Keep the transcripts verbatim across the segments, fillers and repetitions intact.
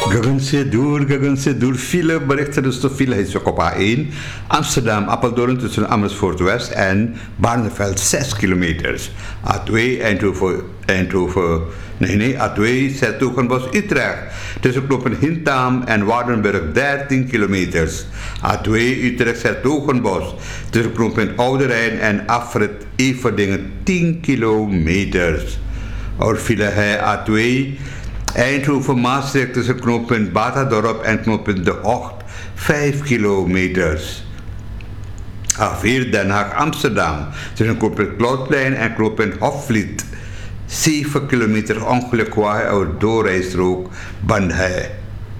Gaggan se dur, gaggan se dur. File berichten dus te file is ook op A één. Amsterdam, Apeldoorn tussen Amersfoort West en Barneveld zes kilometers. A twee, Eindhoven, Eindhoven, nee nee, A twee, Zertogenbos, Utrecht. Tussen knopen Hintaam en Waardenburg dertien kilometers. A twee, Utrecht, Zertogenbos. Tussen knopen Oude Rijn en Afrit Everdingen tien kilometers. Or file hij A twee. Eindhoven Maastricht tussen knooppunt Batadorp en knooppunt De Hocht vijf kilometers. A vier Den Haag Amsterdam tussen knooppunt Cloudplein en knooppunt Hofvliet zeven kilometer ongeluk waar uit doorrijstrook Bandhei.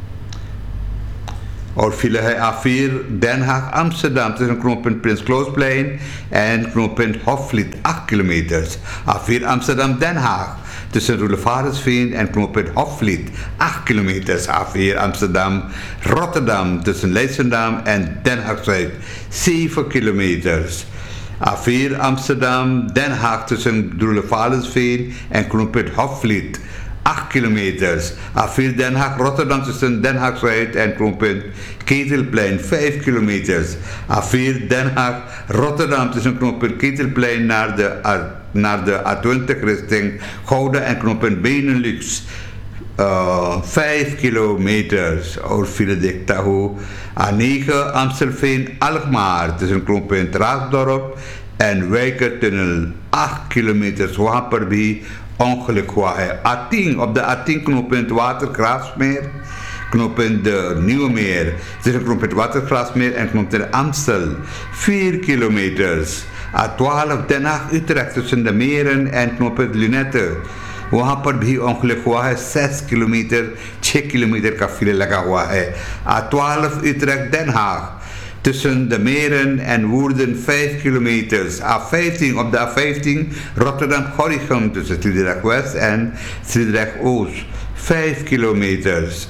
Or file hij A vier Den Haag Amsterdam tussen knooppunt Prins Clausplein en knooppunt Hofvliet acht kilometers. A vier Amsterdam Den Haag tussen Roelevarensveen en knooppunt Hofvliet acht kilometers. A vier Amsterdam Rotterdam tussen Leidschendam en Den Haag-Zuid zeven kilometers. A vier Amsterdam Den Haag tussen Roelevarensveen en knooppunt Hofvliet acht kilometers. A vier Den Haag Rotterdam tussen Den Haag-Zuid en knooppunt Ketelplein vijf kilometers. A vier Den Haag Rotterdam tussen knooppunt Ketelplein naar de, naar de A twintig richting Gouda en knooppunt Benelux uh, vijf kilometers. Or file dik Tahoe. A negen Amstelveen Alkmaar tussen knooppunt Raasdorp en Wijkertunnel acht kilometers. Waperby ongeluk waar. A tien op de A tien knooppunt Watergraafsmeer, knooppunt de Nieuwe Meer, tussen knooppunt Watergraafsmeer en knooppunt Amstel vier kilometers. A twaalf Den Haag Utrecht tussen de Meren en knooppunt Lunette. वहाँ पर भी ongeluk हुआ है zes kilometer, छह kilometer का file लगा हुआ है. A twaalf Utrecht Den Haag tussen de Meren en Woerden vijf kilometers. A vijftien op de A vijftien Rotterdam-Gorinchem tussen Sliedrecht West en Sliedrecht Oost vijf kilometers.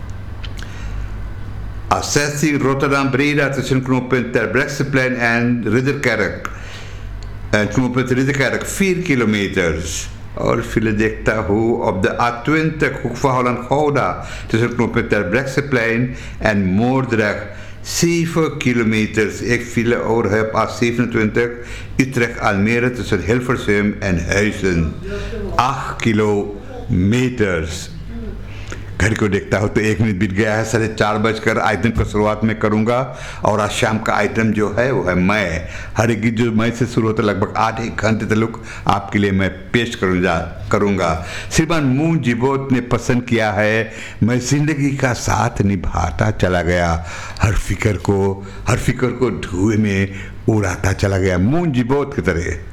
A zestien Rotterdam-Breda tussen knooppunt Terbrechtseplein en Ridderkerk. En knooppunt Ridderkerk vier kilometers. Or file dik Tahoe op de A twintig Hoek van Holland-Gouda tussen knooppunt Terbrechtseplein en Moordrecht zeven kilometers. Ik file over op A zevenentwintig Utrecht-Almere tussen Hilversum en Huizen acht kilometers. घर को देखता हूँ तो एक मिनट बीत गया है. साढ़े चार बजकर आइटम की शुरुआत में करूँगा और आज शाम का आइटम जो है वो है मैं. हर एक गीत जो मैं से शुरू होता है लगभग आठ एक घंटे तक आपके लिए मैं पेश करूँगा करूँगा श्रीमान मून जिबोत ने पसंद किया है मैं जिंदगी का साथ निभाता चला गया, हर फिक्र को हर फिक्र को धुएं में उड़ाता चला गया. मून जिबोत की तरह